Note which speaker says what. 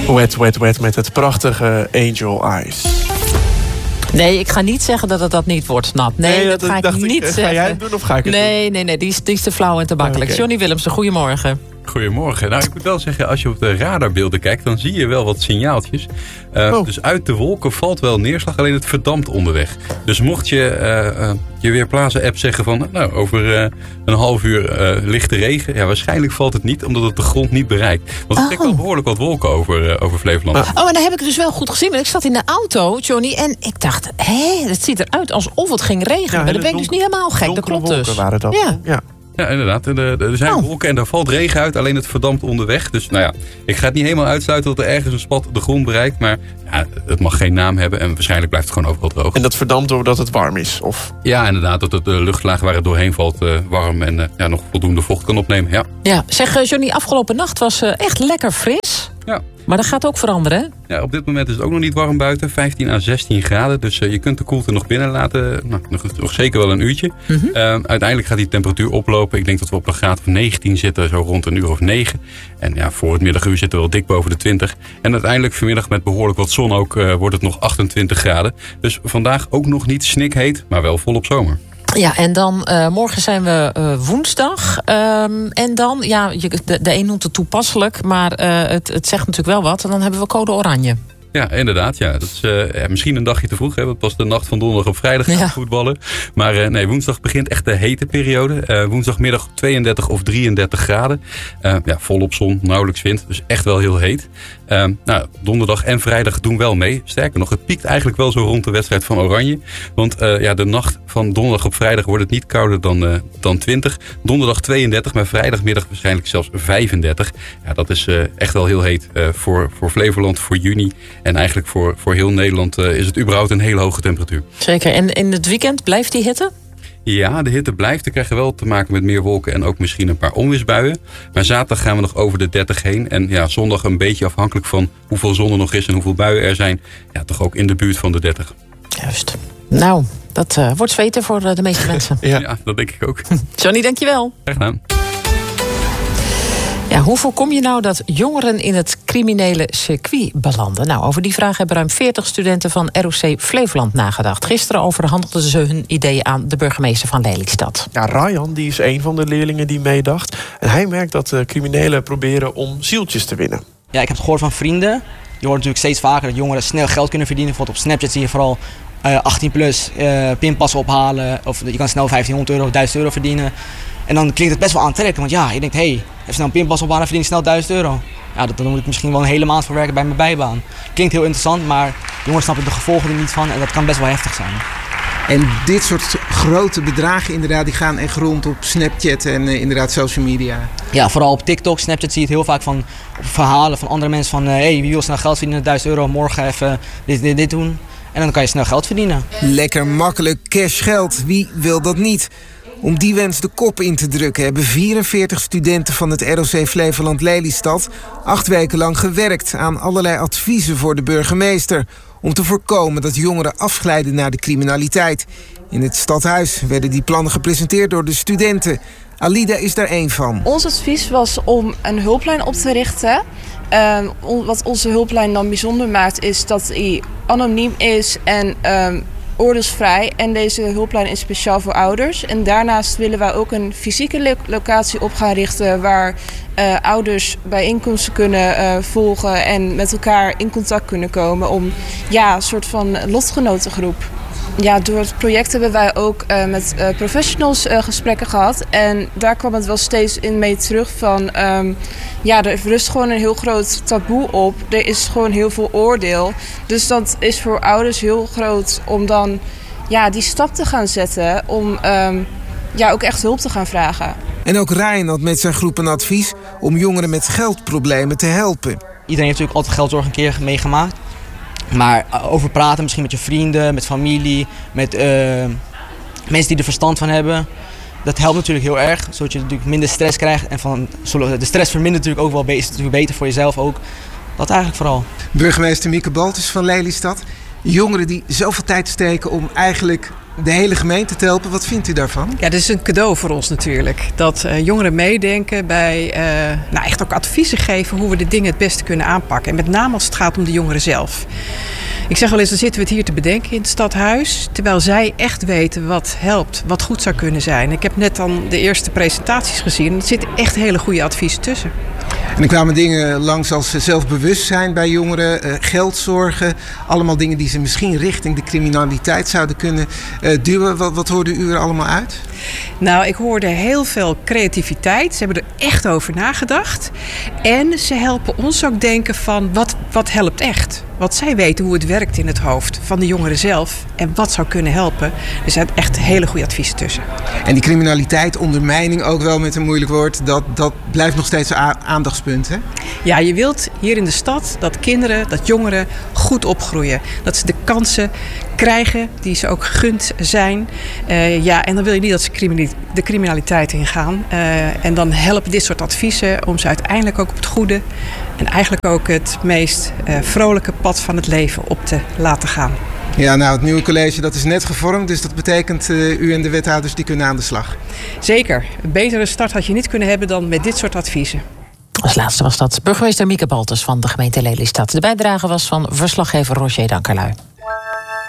Speaker 1: Wet, wet, wet met het prachtige Angel Eyes.
Speaker 2: Nee, ik ga niet zeggen dat het dat niet wordt nat. Nee, dat ga ik niet zeggen.
Speaker 1: Ga jij het doen of ga ik het doen?
Speaker 2: Nee, die is te flauw en te makkelijk. Okay. Johnny Willemsen, goedemorgen.
Speaker 3: Goedemorgen. Nou, ik moet wel zeggen, als je op de radarbeelden kijkt, dan zie je wel wat signaaltjes. Dus uit de wolken valt wel neerslag, alleen het verdampt onderweg. Dus mocht je je Weerplaza-app zeggen van, nou, over een half uur lichte regen. Ja, waarschijnlijk valt het niet, omdat het de grond niet bereikt. Want er trekt wel behoorlijk wat wolken over Flevoland.
Speaker 2: Maar dan heb ik het dus wel goed gezien. Want ik zat in de auto, Johnny, en ik dacht, het ziet eruit alsof het ging regenen. Ja, maar dat ben ik dus niet helemaal gek. Dat klopt dus.
Speaker 1: Waren dat. Ja.
Speaker 3: Ja, inderdaad. Er zijn wolken en daar valt regen uit. Alleen het verdampt onderweg. Dus nou ja, ik ga het niet helemaal uitsluiten dat er ergens een spat de grond bereikt. Maar ja, het mag geen naam hebben. En waarschijnlijk blijft het gewoon overal droog.
Speaker 1: En dat verdampt doordat het warm is? Of?
Speaker 3: Ja, inderdaad. Dat het de luchtlaag waar het doorheen valt warm en nog voldoende vocht kan opnemen. Ja,
Speaker 2: zeg Johnny, afgelopen nacht was echt lekker fris.
Speaker 3: Ja.
Speaker 2: Maar dat gaat ook veranderen, hè?
Speaker 3: Ja, op dit moment is het ook nog niet warm buiten. 15 à 16 graden. Dus je kunt de koelte nog binnen laten. Nou, nog zeker wel een uurtje. Mm-hmm. Uiteindelijk gaat die temperatuur oplopen. Ik denk dat we op een graad of 19 zitten. Zo rond een uur of 9. En ja, voor het middaguur zitten we wel dik boven de 20. En uiteindelijk vanmiddag met behoorlijk wat zon ook wordt het nog 28 graden. Dus vandaag ook nog niet snikheet. Maar wel volop zomer.
Speaker 2: Ja, en dan morgen zijn we woensdag. En dan, ja, de een noemt het toepasselijk, maar het zegt natuurlijk wel wat. En dan hebben we code oranje.
Speaker 3: Ja, inderdaad. Ja. Dat is misschien een dagje te vroeg. Hè, want pas de nacht van donderdag op vrijdag gaan voetballen. Maar nee, woensdag begint echt de hete periode. Woensdagmiddag 32 of 33 graden. Volop zon, nauwelijks wind. Dus echt wel heel heet. Donderdag en vrijdag doen wel mee. Sterker nog, het piekt eigenlijk wel zo rond de wedstrijd van Oranje. Want de nacht van donderdag op vrijdag wordt het niet kouder dan 20. Donderdag 32, maar vrijdagmiddag waarschijnlijk zelfs 35. Ja, dat is echt wel heel heet voor Flevoland, voor juni. En eigenlijk voor heel Nederland is het überhaupt een hele hoge temperatuur.
Speaker 2: Zeker. En in het weekend blijft die hitte?
Speaker 3: Ja, de hitte blijft. We krijgen wel te maken met meer wolken en ook misschien een paar onweersbuien. Maar zaterdag gaan we nog over de 30 heen. En ja, zondag een beetje afhankelijk van hoeveel zon er nog is en hoeveel buien er zijn. Ja, toch ook in de buurt van de 30.
Speaker 2: Juist. Nou, dat wordt zweten voor de meeste mensen.
Speaker 3: Ja, dat denk ik ook.
Speaker 2: Johnny, dankjewel.
Speaker 3: Graag gedaan.
Speaker 2: Ja, hoe voorkom je nou dat jongeren in het criminele circuit belanden? Nou, over die vraag hebben ruim 40 studenten van ROC Flevoland nagedacht. Gisteren overhandelden ze hun ideeën aan de burgemeester van Lelystad.
Speaker 1: Ja, Ryan, die is een van de leerlingen die meedacht. En hij merkt dat criminelen proberen om zieltjes te winnen.
Speaker 4: Ja, ik heb het gehoord van vrienden. Je hoort natuurlijk steeds vaker dat jongeren snel geld kunnen verdienen. Bijvoorbeeld op Snapchat zie je vooral 18 plus pinpassen ophalen. Of je kan snel €1500 of €1000 verdienen. En dan klinkt het best wel aantrekkelijk. Want ja, je denkt, even snel een pinpas ophalen en verdien snel €1000. Ja, dan moet ik misschien wel een hele maand voor werken bij mijn bijbaan. Klinkt heel interessant, maar jongeren snappen de gevolgen er niet van. En dat kan best wel heftig zijn.
Speaker 5: En dit soort grote bedragen inderdaad, die gaan echt rond op Snapchat en inderdaad social media.
Speaker 4: Ja, vooral op TikTok, Snapchat zie je het heel vaak van verhalen van andere mensen van... wie wil snel geld verdienen, €1000, morgen even dit doen. En dan kan je snel geld verdienen.
Speaker 5: Lekker makkelijk cash geld, wie wil dat niet? Om die wens de kop in te drukken hebben 44 studenten van het ROC Flevoland Lelystad 8 weken lang gewerkt aan allerlei adviezen voor de burgemeester. Om te voorkomen dat jongeren afglijden naar de criminaliteit. In het stadhuis werden die plannen gepresenteerd door de studenten. Alida is daar één van.
Speaker 6: Ons advies was om een hulplijn op te richten. Wat onze hulplijn dan bijzonder maakt is dat hij anoniem is en oordeelsvrij. En deze hulplijn is speciaal voor ouders. En daarnaast willen wij ook een fysieke locatie op gaan richten waar ouders bijeenkomsten kunnen volgen en met elkaar in contact kunnen komen om een soort van lotgenotengroep. Ja, door het project hebben wij ook met professionals gesprekken gehad. En daar kwam het wel steeds in mee terug van... er rust gewoon een heel groot taboe op. Er is gewoon heel veel oordeel. Dus dat is voor ouders heel groot om dan die stap te gaan zetten. Om ook echt hulp te gaan vragen.
Speaker 5: En ook Ryan had met zijn groep een advies om jongeren met geldproblemen te helpen.
Speaker 4: Iedereen heeft natuurlijk altijd geldzorg een keer meegemaakt. Maar over praten, misschien met je vrienden, met familie, met mensen die er verstand van hebben. Dat helpt natuurlijk heel erg, zodat je natuurlijk minder stress krijgt. En de stress vermindert natuurlijk ook wel, is natuurlijk beter voor jezelf ook. Dat eigenlijk vooral.
Speaker 5: Burgemeester Mieke Baltus van Lelystad. Jongeren die zoveel tijd steken om eigenlijk de hele gemeente te helpen. Wat vindt u daarvan?
Speaker 7: Ja, dat is een cadeau voor ons natuurlijk. Dat jongeren meedenken bij echt ook adviezen geven hoe we de dingen het beste kunnen aanpakken. En met name als het gaat om de jongeren zelf. Ik zeg wel eens, dan zitten we het hier te bedenken in het stadhuis. Terwijl zij echt weten wat helpt, wat goed zou kunnen zijn. Ik heb net dan de eerste presentaties gezien. Er zitten echt hele goede adviezen tussen.
Speaker 5: En er kwamen dingen langs als zelfbewustzijn bij jongeren, geldzorgen. Allemaal dingen die ze misschien richting de criminaliteit zouden kunnen duwen. Wat hoorde u er allemaal uit?
Speaker 7: Nou, ik hoorde heel veel creativiteit. Ze hebben er echt over nagedacht. En ze helpen ons ook denken van wat helpt echt. Want zij weten hoe het werkt in het hoofd van de jongeren zelf. En wat zou kunnen helpen. Er zijn echt hele goede adviezen tussen.
Speaker 5: En die criminaliteit, ondermijning ook wel met een moeilijk woord. Dat blijft nog steeds een aandachtspunt, hè?
Speaker 7: Ja, je wilt hier in de stad dat kinderen, dat jongeren goed opgroeien. Dat ze de kansen krijgen die ze ook gegund zijn. En dan wil je niet dat ze de criminaliteit ingaan. En dan helpen dit soort adviezen om ze uiteindelijk ook op het goede en eigenlijk ook het meest vrolijke pad van het leven op te laten gaan.
Speaker 5: Ja, nou, het nieuwe college dat is net gevormd, dus dat betekent u en de wethouders die kunnen aan de slag.
Speaker 7: Zeker. Een betere start had je niet kunnen hebben dan met dit soort adviezen.
Speaker 2: Als laatste was dat burgemeester Mieke Baltus van de gemeente Lelystad. De bijdrage was van verslaggever Roger Dankerlui.